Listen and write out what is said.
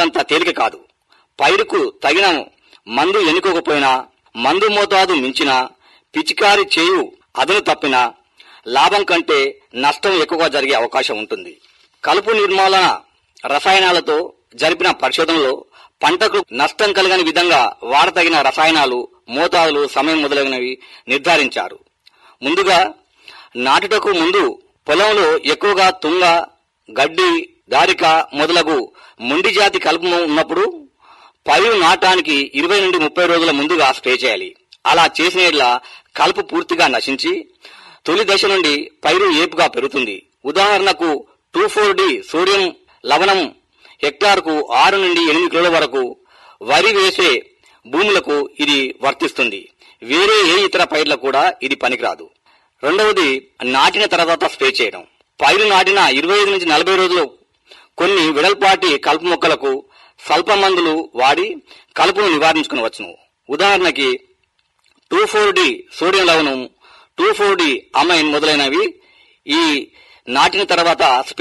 అనుకున్నంత తేలిక కాదు. పైరుకు తగిన మందు ఎన్నుకోకపోయినా, మందు మోతాదు మించినా, పిచికారి చేయు అదును తప్పినా లాభం కంటే నష్టం ఎక్కువగా జరిగే అవకాశం ఉంటుంది. కలుపు నిర్మూలన రసాయనాలతో జరిపిన పరిశోధనలో పంటకు నష్టం కలగని విధంగా వాడతగిన రసాయనాలు, మోతాదులు, సమయం మొదలైనవి నిర్ధారించారు. ముందుగా నాటుటకు ముందు పొలంలో ఎక్కువగా తుంగ, గడ్డి, గారిక మొదలగు మొండి జాతి కలుపు ఉన్నప్పుడు పైరు నాటానికి 20 నుండి 30 రోజుల ముందుగా స్ప్రే చేయాలి. అలా చేసిన యెడల కలుపు పూర్తిగా నశించి తొలి దశ నుండి పైరు ఏపుగా పెరుగుతుంది. ఉదాహరణకు 2,4-D సోడియం లవణం హెక్టార్కు 6 నుండి 8 కిలోల వరకు వరి వేసే భూములకు ఇది వర్తిస్తుంది. వేరే ఏ ఇతర పైర్లకు కూడా ఇది పనికిరాదు. రెండవది, నాటిన తర్వాత స్ప్రే చేయడం. పైరు నాటిన 25 నుంచి 40 రోజులు కొన్ని వెడల్పాటి కలుపు మొక్కలకు స్వల్ప మందులు వాడి కలుపును నివారించుకునవచ్చును. ఉదాహరణకి 2,4-D సోడియం లవణం, 2,4-D అమైన్ మొదలైనవి ఈ నాటిన తర్వాత